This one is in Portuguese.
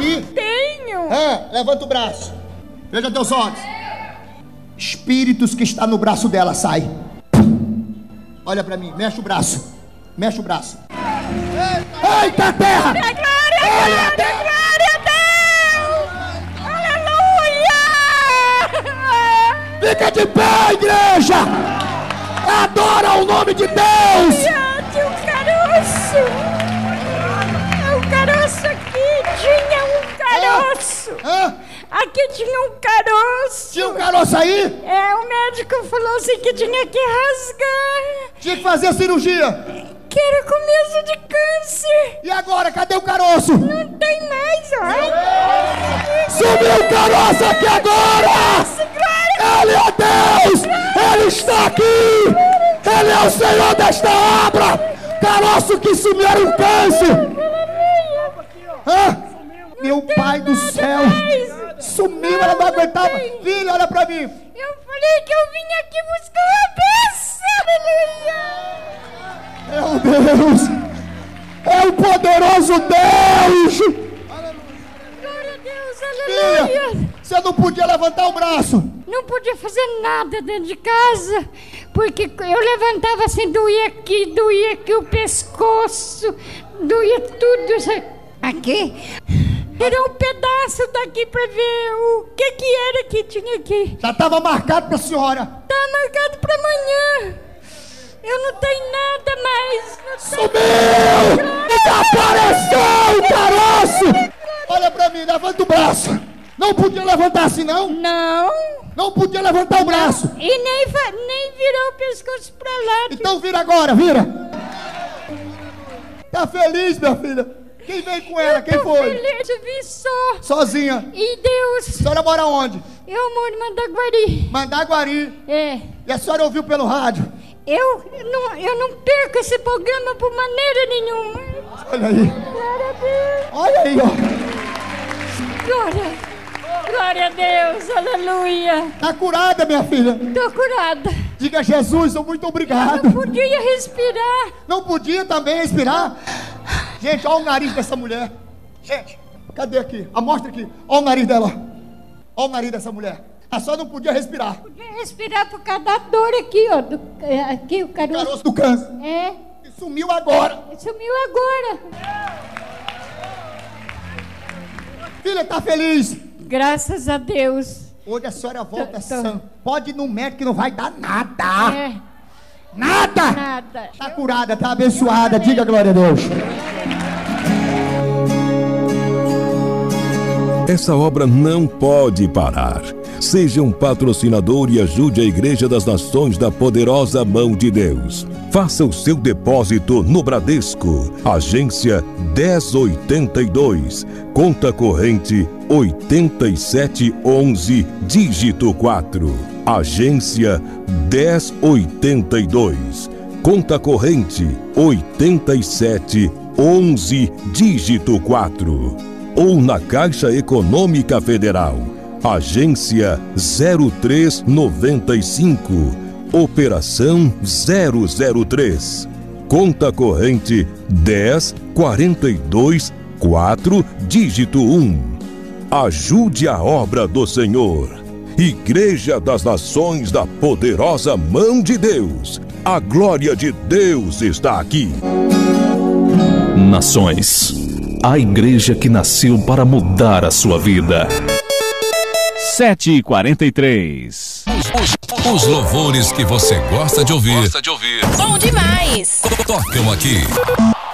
ali? Tenho. Levanta o braço. Veja teus olhos. Espíritos que está no braço dela, sai. Olha pra mim, mexe o braço. Mexe o braço. Eita terra! Glória a Deus! Aleluia! Fica de pé, igreja! Adora o nome de Deus! Tinha um caroço! O caroço aqui! Tinha um caroço! Aqui tinha um caroço! Tinha um caroço aí? O médico falou assim que tinha que rasgar! Tinha que fazer a cirurgia! Que era começo de câncer! E agora, cadê o caroço? Não tem mais, ó! Sumiu o caroço aqui agora! Ele é Deus! Ele está aqui! Ele é o Senhor desta obra! Caroço que sumiu era um câncer! Meu pai do céu! Sumiu, ela não aguentava! Filha, olha pra mim! Eu falei que eu vim aqui buscar uma bênção! Aleluia! Meu Deus! É o poderoso Deus! Glória a Deus, aleluia! Filha, você não podia levantar o braço! Não podia fazer nada dentro de casa, porque eu levantava assim, doía aqui o pescoço, doía tudo aqui. Tirou um pedaço daqui pra ver o que era que tinha aqui. Já estava marcado pra senhora. Tá marcado pra amanhã. Eu não tenho nada mais. Sumiu! Desapareceu o caroço! Olha pra mim, levanta o braço. Não podia levantar assim, não? Não. Não podia levantar o braço. E nem virar o pescoço pra lá. Então vira agora, vira. Tá feliz, minha filha? Quem veio com ela? Quem foi? Feliz, eu vim só. Sozinha? E Deus. A senhora mora onde? Eu moro em Mandaguari. Mandaguari. E a senhora ouviu pelo rádio? Eu não perco esse programa por maneira nenhuma. Olha aí. Glória a Deus. Olha aí, ó. Glória a Deus, aleluia. Tá curada, minha filha? Tô curada. Diga, Jesus, muito obrigado. Eu não podia respirar. Não podia também respirar? Gente, olha o nariz dessa mulher. Gente, cadê aqui? Mostra aqui. Olha o nariz dela. Olha o nariz dessa mulher. A senhora não podia respirar. Podia respirar por causa da dor aqui, ó. Aqui o caroço. O caroço do câncer. E sumiu agora. Sumiu agora. Filha, tá feliz? Graças a Deus. Hoje a senhora volta sã. Pode ir no médico que não vai dar nada. Nada. Nada. Tá curada, tá abençoada. Diga glória a Deus. Essa obra não pode parar. Seja um patrocinador e ajude a Igreja das Nações da Poderosa Mão de Deus. Faça o seu depósito no Bradesco, agência 1082, conta corrente 8711, dígito 4. Agência 1082, conta corrente 8711, dígito 4. Ou na Caixa Econômica Federal, agência 0395, operação 003, conta corrente 10424, dígito 1. Ajude a obra do Senhor. Igreja das Nações da Poderosa Mão de Deus. A glória de Deus está aqui. Nações, a igreja que nasceu para mudar a sua vida. 7h43. Os louvores que você gosta de ouvir. Bom demais. Tocam aqui.